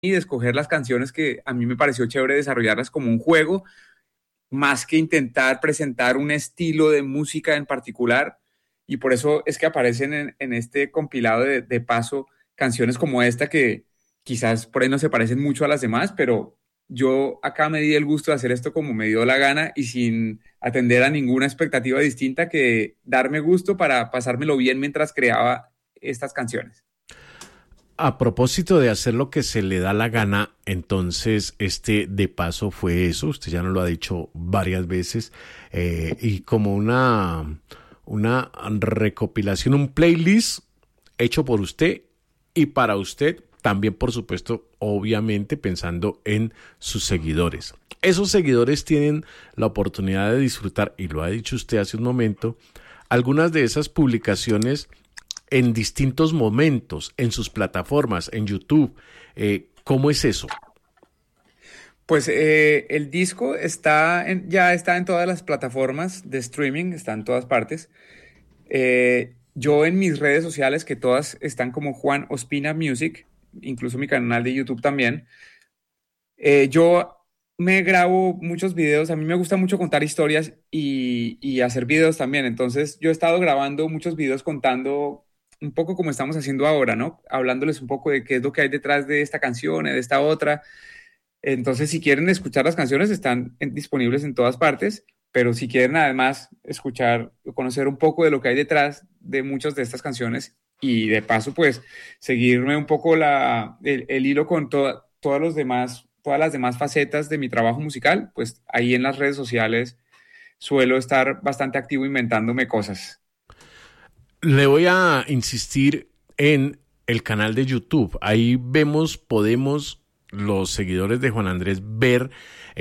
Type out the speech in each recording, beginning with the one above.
de escoger las canciones que a mí me pareció chévere desarrollarlas como un juego, más que intentar presentar un estilo de música en particular. Y por eso es que aparecen en este compilado de paso canciones como esta que quizás por ahí no se parecen mucho a las demás, pero yo acá me di el gusto de hacer esto como me dio la gana y sin atender a ninguna expectativa distinta que darme gusto para pasármelo bien mientras creaba estas canciones. A propósito de hacer lo que se le da la gana, entonces este de paso fue eso, usted ya nos lo ha dicho varias veces, y como una recopilación, un playlist hecho por usted y para usted, también por supuesto, obviamente pensando en sus seguidores. Esos seguidores tienen la oportunidad de disfrutar, y lo ha dicho usted hace un momento, algunas de esas publicaciones en distintos momentos, en sus plataformas, en YouTube. ¿Cómo es eso? Pues el disco ya está en todas las plataformas de streaming, está en todas partes. Yo en mis redes sociales, que todas están como Juan Ospina Music, incluso mi canal de YouTube también, yo me grabo muchos videos, a mí me gusta mucho contar historias y hacer videos también, entonces yo he estado grabando muchos videos contando un poco como estamos haciendo ahora, ¿no? Hablándoles un poco de qué es lo que hay detrás de esta canción, de esta otra. Entonces, si quieren escuchar las canciones, están disponibles en todas partes, pero si quieren además escuchar o conocer un poco de lo que hay detrás de muchas de estas canciones y de paso, pues, seguirme un poco el hilo con todas las demás facetas de mi trabajo musical, pues ahí en las redes sociales suelo estar bastante activo inventándome cosas. Le voy a insistir en el canal de YouTube. Ahí podemos los seguidores de Juan Andrés ver,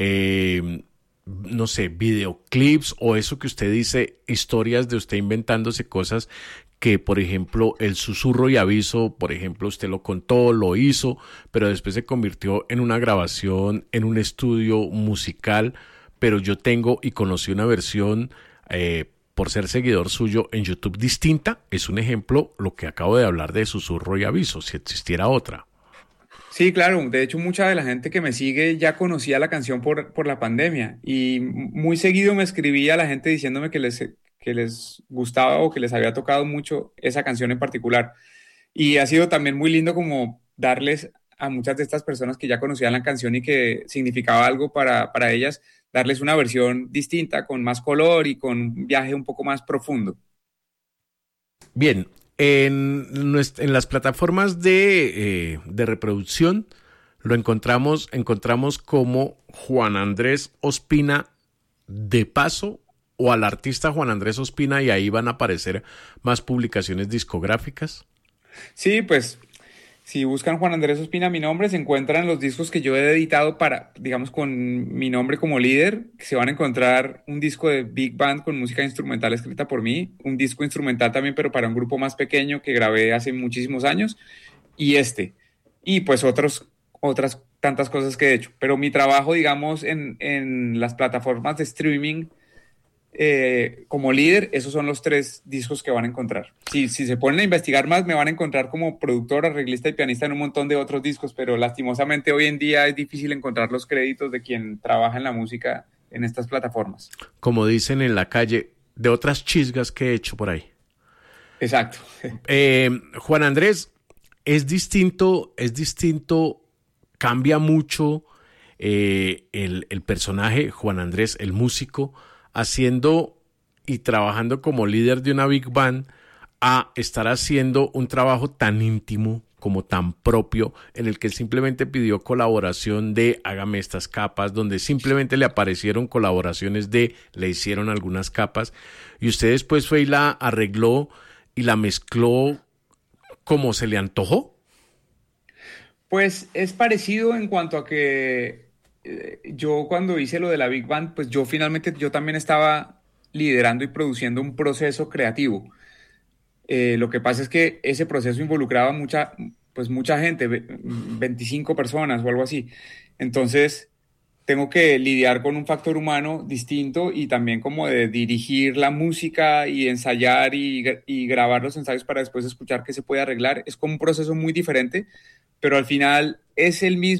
no sé, videoclips o eso que usted dice, historias de usted inventándose cosas que, por ejemplo, el susurro y aviso, por ejemplo, usted lo contó, lo hizo, pero después se convirtió en una grabación, en un estudio musical, pero yo tengo y conocí una versión, por ser seguidor suyo en YouTube distinta. Es un ejemplo lo que acabo de hablar de susurro y aviso, si existiera otra. Sí, claro. De hecho, mucha de la gente que me sigue ya conocía la canción por la pandemia y muy seguido me escribía la gente diciéndome que les gustaba o que les había tocado mucho esa canción en particular. Y ha sido también muy lindo como darles a muchas de estas personas que ya conocían la canción y que significaba algo para ellas, darles una versión distinta, con más color y con un viaje un poco más profundo. Bien, en las plataformas de reproducción lo encontramos como Juan Andrés Ospina de paso o al artista Juan Andrés Ospina, y ahí van a aparecer más publicaciones discográficas. Sí, pues si buscan Juan Andrés Ospina, mi nombre, se encuentran los discos que yo he editado para, digamos, con mi nombre como líder. Se van a encontrar un disco de Big Band con música instrumental escrita por mí, un disco instrumental también, pero para un grupo más pequeño que grabé hace muchísimos años, y este. Y pues otras tantas cosas que he hecho. Pero mi trabajo, digamos, en las plataformas de streaming como líder, esos son los tres discos que van a encontrar. Si se ponen a investigar más, me van a encontrar como productor, arreglista y pianista en un montón de otros discos, pero lastimosamente hoy en día es difícil encontrar los créditos de quien trabaja en la música en estas plataformas. Como dicen en la calle, de otras chisgas que he hecho por ahí. Exacto. Juan Andrés, es distinto, cambia mucho, el personaje, Juan Andrés, el músico, haciendo y trabajando como líder de una big band, a estar haciendo un trabajo tan íntimo como tan propio, en el que él simplemente pidió colaboración de hágame estas capas, donde simplemente le aparecieron colaboraciones le hicieron algunas capas, y usted después fue y la arregló y la mezcló como se le antojó. Pues es parecido en cuanto a que yo cuando hice lo de la Big Band, pues yo finalmente yo también estaba liderando y produciendo un proceso creativo. Lo que pasa es que ese proceso involucraba pues mucha gente, 25 personas o algo así. Entonces, tengo que lidiar con un factor humano distinto y también como de dirigir la música y ensayar y grabar los ensayos para después escuchar qué se puede arreglar. Es como un proceso muy diferente, pero al final es el mismo